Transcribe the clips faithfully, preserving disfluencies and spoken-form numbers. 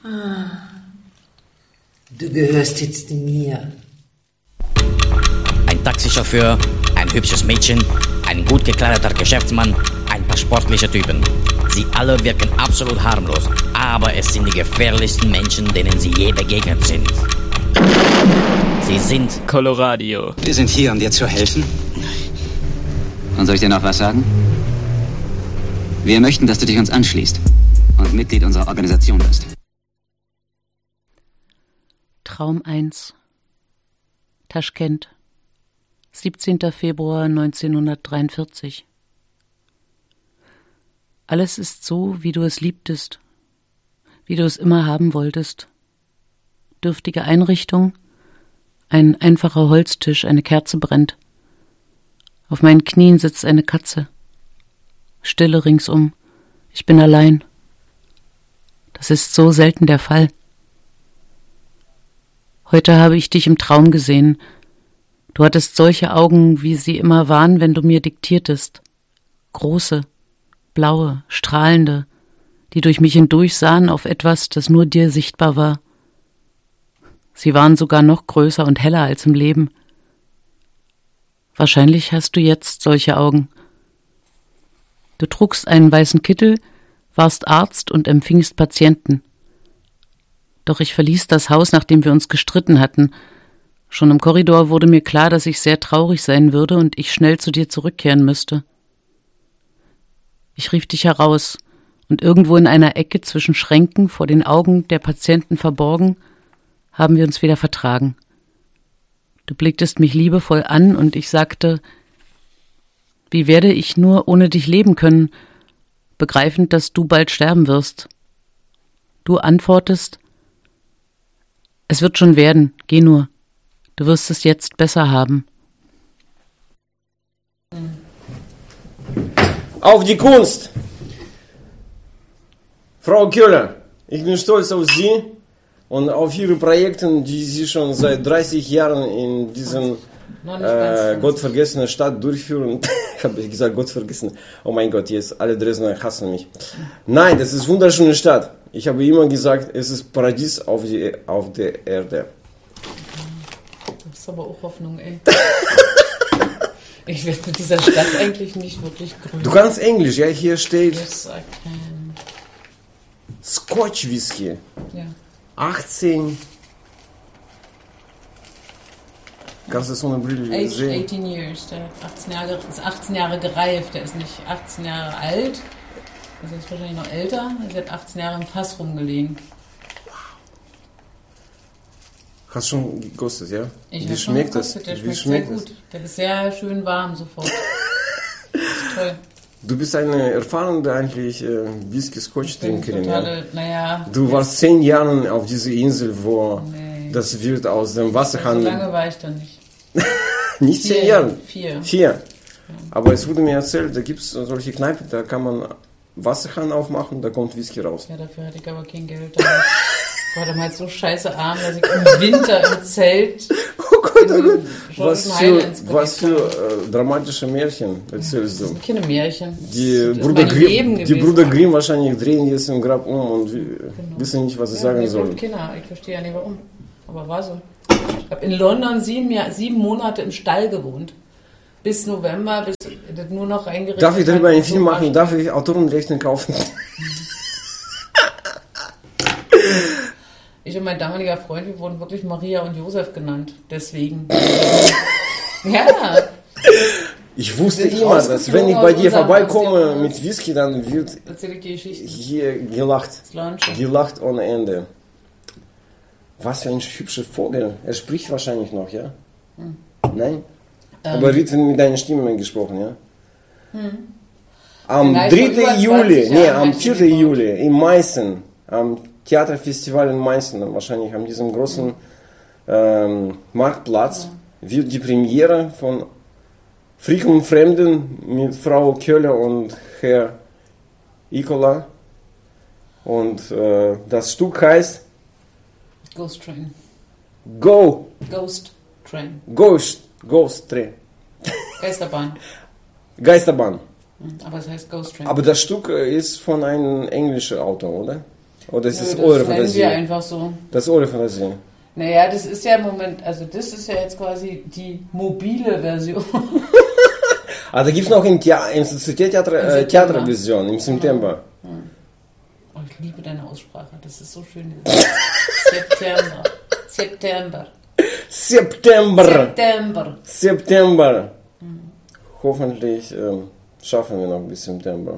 Du gehörst jetzt mir. Ein Taxichauffeur, ein hübsches Mädchen, ein gut gekleideter Geschäftsmann, ein paar sportliche Typen. Sie alle wirken absolut harmlos, aber es sind die gefährlichsten Menschen, denen sie je begegnet sind. Sie sind Coloradio. Wir sind hier, um dir zu helfen. Und soll ich dir noch was sagen? Wir möchten, dass du dich uns anschließt und Mitglied unserer Organisation bist. Traum eins. Taschkent. siebzehnter Februar neunzehnhundertdreiundvierzig. Alles ist so, wie du es liebtest, wie du es immer haben wolltest. Dürftige Einrichtung, ein einfacher Holztisch, eine Kerze brennt. Auf meinen Knien sitzt eine Katze. Stille ringsum. Ich bin allein. Das ist so selten der Fall. Heute habe ich dich im Traum gesehen. Du hattest solche Augen, wie sie immer waren, wenn du mir diktiertest. Große, blaue, strahlende, die durch mich hindurch sahen auf etwas, das nur dir sichtbar war. Sie waren sogar noch größer und heller als im Leben. Wahrscheinlich hast du jetzt solche Augen. Du trugst einen weißen Kittel, warst Arzt und empfingst Patienten. Doch ich verließ das Haus, nachdem wir uns gestritten hatten. Schon im Korridor wurde mir klar, dass ich sehr traurig sein würde und ich schnell zu dir zurückkehren müsste. Ich rief dich heraus, und irgendwo in einer Ecke zwischen Schränken vor den Augen der Patienten verborgen, haben wir uns wieder vertragen. Du blicktest mich liebevoll an und ich sagte, wie werde ich nur ohne dich leben können, begreifend, dass du bald sterben wirst. Du antwortest, es wird schon werden, geh nur, du wirst es jetzt besser haben. Auf die Kunst! Frau Köhler, ich bin stolz auf Sie und auf Ihre Projekte, die Sie schon seit dreißig Jahren in diesen äh, gottvergessenen Stadt durchführen. Habe ich gesagt, gottvergessen. Oh mein Gott, jetzt alle Dresdner hassen mich. Nein, das ist eine wunderschöne Stadt. Ich habe immer gesagt, es ist Paradies auf, die, auf der Erde. Das ist aber auch Hoffnung, ey. Ich werde mit dieser Stadt eigentlich nicht wirklich grün. Du kannst Englisch, ja? Hier steht Yes, I can. Scotch Whisky. Ja. achtzehn. Kannst du das ohne Brille Age sehen? achtzehn years. Der achtzehn Jahre, ist achtzehn Jahre gereift. Der ist nicht achtzehn Jahre alt. Also ist wahrscheinlich noch älter. Er hat achtzehn Jahre im Fass rumgelegen. Hast schon gekostet, ja? Ich Wie schmeckt das? Der Wie schmeckt, schmeckt sehr das? gut. Der ist sehr schön warm sofort. Das ist toll. Du bist eine erfahrene eigentlich äh, Whisky-Scotch-Trinkerin. Totale, Ja? naja. Du warst zehn Jahre auf dieser Insel, wo Nee. das wird aus dem Wasserhahn. So lange war ich da nicht. Nicht Vier, zehn Jahre. Vier. Vier. Aber es wurde mir erzählt, da gibt es solche Kneipen, da kann man Wasserhahn aufmachen, da kommt Whisky raus. Ja, dafür hatte ich aber kein Geld. Ich war damals so scheiße arm, dass ich im Winter im Zelt Oh Gott, oh Gott. in Was für, Highlands was für gelebt äh, dramatische Märchen erzählst habe. du? Das sind keine Märchen. Die Das ist Brüder, mein Leben Grimm, die gewesen. Brüder Grimm wahrscheinlich drehen jetzt im Grab um und Genau. wissen nicht, was sie Ja, sagen wir sollen. sind Kinder. Ich verstehe ja nicht warum. Aber war so. Ich habe in London sieben, Jahr, sieben Monate im Stall gewohnt. Bis November, bis das nur noch reingerichtet. Darf ich darüber hat. einen Film So machen? war- Darf ich Autorenrechte kaufen? Ich und mein damaliger Freund, wir wurden wirklich Maria und Josef genannt. Deswegen. Ja. Ich wusste Sind immer, dass wenn ich rausgeflogen bei aus dir unserem vorbeikomme Haus. mit Whisky, dann wird Erzähl ich die Geschichte. hier gelacht. Das Lunch. Gelacht ohne Ende. Was für ein hübscher Vogel. Er spricht wahrscheinlich noch, ja? Hm. Nein? Ähm. Aber wird mit deiner Stimme gesprochen, ja? Hm. Am Vielleicht vor dritten über Juli, zwanzig nee, Jahren am hat sie vierten gebaut. Juli in Meißen, am Theaterfestival in Meißen, wahrscheinlich an diesem großen ähm, Marktplatz, wird die Premiere von Frick und Fremden mit Frau Köhler und Herr Ikola. Und äh, das Stück heißt Ghost Train. Go, Ghost Train. Ghost, Ghost Train, Geisterbahn. Geisterbahn. Hm, Aber es heißt Ghost Train. Aber das Stück äh, ist von einem englischen Autor, oder? Oder ist Nö, es das eure nennen Fantasie? wir einfach so. Das ist eure Fantasie. Naja, das ist ja im Moment, also das ist ja jetzt quasi die mobile Version. Ah, da gibt es noch im, Thea- im Societätstheater äh, Theaterversion im September. Ja. Oh, ich liebe deine Aussprache, das ist so schön. September. September. September. September. September. Mhm. Hoffentlich ähm, schaffen wir noch bis September.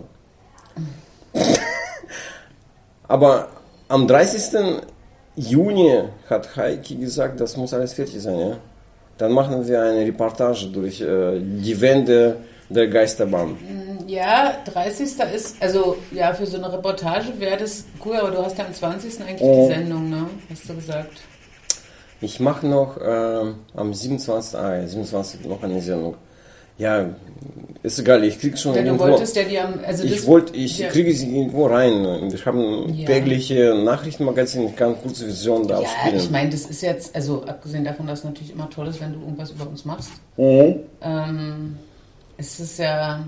Aber am dreißigsten Juni hat Heike gesagt, das muss alles fertig sein, ja? Dann machen wir eine Reportage durch äh, die Wände der Geisterbahn. Ja, dreißigsten ist, also ja, für so eine Reportage wäre das cool, aber du hast ja am zwanzigsten eigentlich oh. die Sendung, ne? Hast du gesagt. Ich mache noch äh, am siebenundzwanzigsten Ah, ja, siebenundzwanzigsten noch eine Sendung. Ja, ist egal, ich kriege schon ja, irgendwo... Du wolltest ja die am... Also ich das, wollte, ich ja. kriege sie irgendwo rein. Wir haben ja. tägliche Nachrichtenmagazin, ich kann kurze Version da Ja, aufspielen. ich meine, das ist jetzt, also abgesehen davon, dass es natürlich immer toll ist, wenn du irgendwas über uns machst, Mhm. ähm, es ist ja...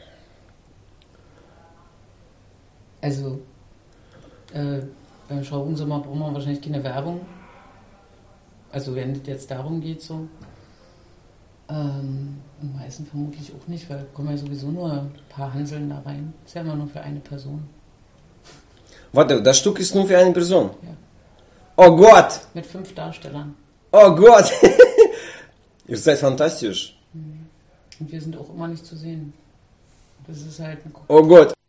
Also, äh, beim Schaubunsommer brauchen wir wahrscheinlich keine Werbung. Also wenn es jetzt darum geht, so. Ähm, am meisten vermutlich auch nicht, weil kommen ja sowieso nur ein paar Hanseln da rein. Ist ja immer nur für eine Person. Warte, das Stück ist nur für eine Person? Ja. Oh Gott! Mit fünf Darstellern. Oh Gott! Ihr seid fantastisch. Und wir sind auch immer nicht zu sehen. Das ist halt ein Oh Gott!